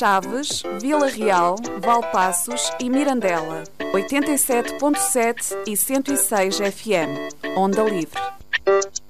Chaves, Vila Real, Valpaços e Mirandela. 87.7 e 106 FM. Onda Livre.